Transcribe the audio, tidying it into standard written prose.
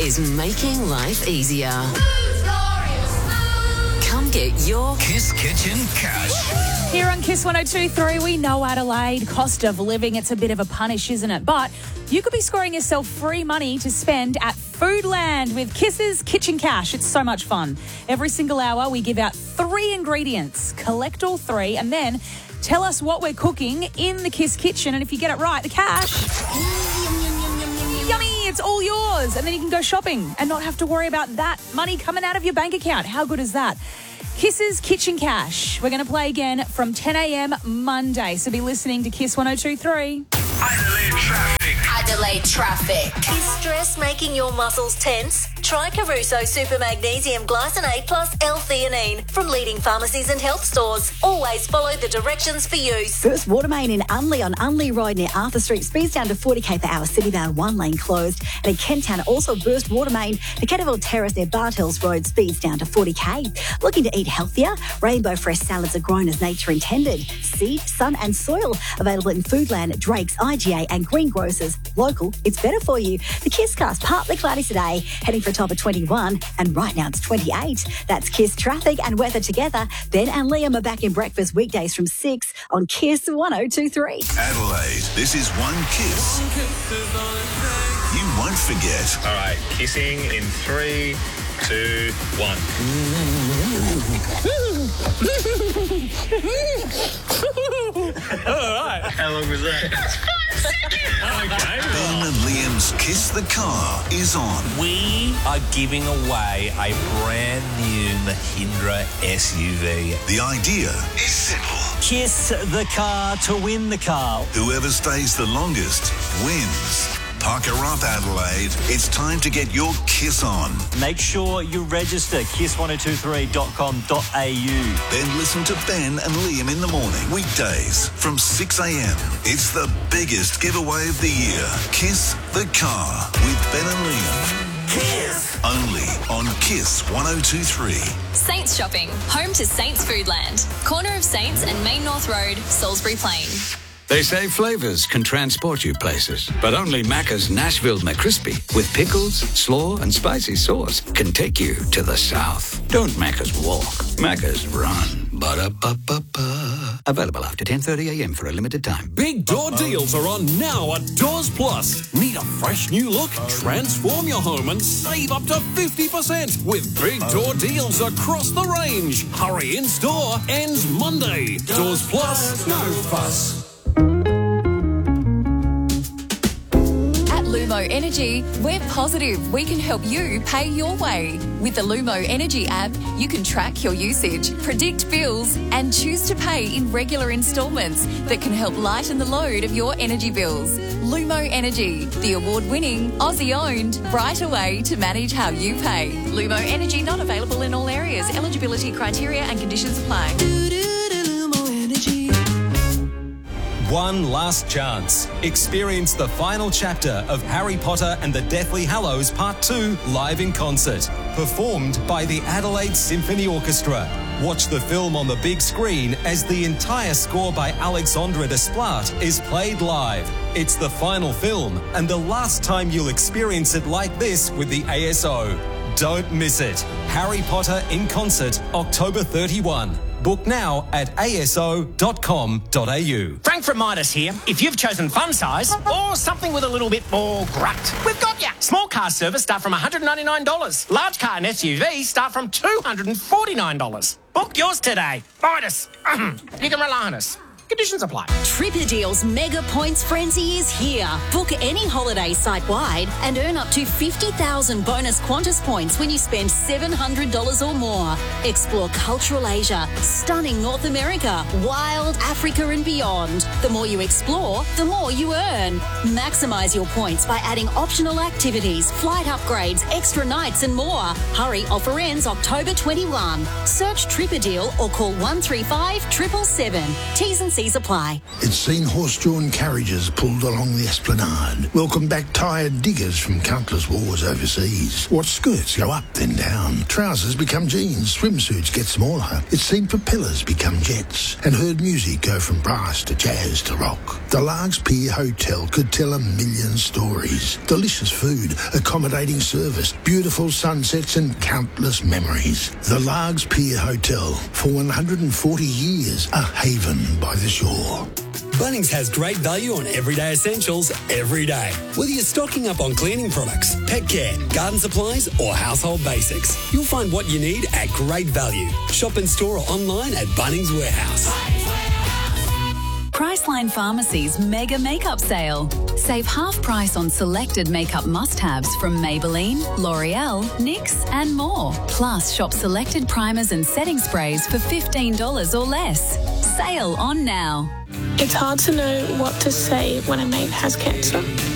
is making life easier. Come get your Kiss Kitchen Cash. Here on Kiss 102.3, we know Adelaide, cost of living, it's a bit of a punish, isn't it? But you could be scoring yourself free money to spend at Foodland with Kiss's Kitchen Cash. It's so much fun. Every single hour, we give out 3 ingredients. Collect all 3 and then tell us what we're cooking in the Kiss Kitchen. And if you get it right, the cash, yummy, it's all yours. And then you can go shopping and not have to worry about that money coming out of your bank account. How good is that? Kiss's Kitchen Cash. We're going to play again from 10 a.m. Monday. So be listening to Kiss 102.3. Adelaide traffic. Adelaide traffic. Is stress making your muscles tense? Try Caruso Super Magnesium Glycinate plus L-theanine from leading pharmacies and health stores. Always follow the directions for use. Burst water main in Unley on Unley Road near Arthur Street. Speeds down to 40k per hour. Citybound 1 lane closed. And in Kentown, also burst water main. The Kettleville Terrace near Bart Hills Road. Speeds down to 40k. Looking to eat healthier? Rainbow Fresh salads are grown as nature intended. Seed, sun and soil. Available in Foodland, Drake's, IGA and Greengrocers. Local, it's better for you. The Kisscast, partly cloudy today, heading for a top of 21, and right now it's 28. That's Kiss traffic and weather together. Ben and Liam are back in breakfast weekdays from 6 on Kiss 102.3. Adelaide, this is One Kiss. You won't forget. All right, kissing in 3, 2, 1. All right. How long was that? 5 seconds. Okay. Ben and Liam's Kiss the Car is on. We are giving away a brand new Mahindra SUV. The idea is simple. Kiss the car to win the car. Whoever stays the longest wins. Pucker up, Adelaide. It's time to get your kiss on. Make sure you register kiss1023.com.au. Then listen to Ben and Liam in the morning, weekdays from 6 a.m. It's the biggest giveaway of the year. Kiss the Car with Ben and Liam. Kiss! Only on Kiss 102.3. Saints Shopping, home to Saints Foodland. Corner of Saints and Main North Road, Salisbury Plain. They say flavours can transport you places, but only Macca's Nashville McCrispy with pickles, slaw and spicy sauce can take you to the south. Don't Macca's walk, Macca's run. Ba-da-ba-ba-ba. Available after 10:30 a.m. for a limited time. Big door deals are on now at Doors Plus. Need a fresh new look? Transform your home and save up to 50% with big door deals across the range. Hurry in store, ends Monday. Doors Plus, no fuss. Lumo Energy, we're positive we can help you pay your way. With the Lumo Energy app, you can track your usage, predict bills, and choose to pay in regular instalments that can help lighten the load of your energy bills. Lumo Energy, the award-winning, Aussie-owned, brighter way to manage how you pay. Lumo Energy not available in all areas. Eligibility criteria and conditions apply. One last chance. Experience the final chapter of Harry Potter and the Deathly Hallows Part 2 live in concert. Performed by the Adelaide Symphony Orchestra. Watch the film on the big screen as the entire score by Alexandre Desplat is played live. It's the final film and the last time you'll experience it like this with the ASO. Don't miss it. Harry Potter in concert, October 31. Book now at aso.com.au. Frank from Midas here. If you've chosen fun size or something with a little bit more grunt, we've got ya. Small car service start from $199. Large car and SUV start from $249. Book yours today. Midas. You can rely on us. Conditions apply. Tripperdeal's Mega Points Frenzy is here. Book any holiday site-wide and earn up to 50,000 bonus Qantas points when you spend $700 or more. Explore cultural Asia, stunning North America, wild Africa and beyond. The more you explore, the more you earn. Maximise your points by adding optional activities, flight upgrades, extra nights and more. Hurry, offer ends October 21. Search Tripperdeal or call 135 777. T's and C's T&Cs apply. It's seen horse-drawn carriages pulled along the esplanade. Welcome back tired diggers from countless wars overseas. Watch skirts go up then down. Trousers become jeans. Swimsuits get smaller. It's seen propellers become jets. And heard music go from brass to jazz to rock. The Largs Pier Hotel could tell a million stories. Delicious food, accommodating service, beautiful sunsets and countless memories. The Largs Pier Hotel, for 140 years, a haven by the shore. Bunnings has great value on everyday essentials every day. Whether you're stocking up on cleaning products, pet care, garden supplies or household basics, you'll find what you need at great value. Shop in store or online at Bunnings Warehouse. Priceline Pharmacy's Mega Makeup Sale. Save half price on selected makeup must-haves from Maybelline, L'Oreal, NYX and more. Plus, shop selected primers and setting sprays for $15 or less. Sale on now. It's hard to know what to say when a mate has cancer.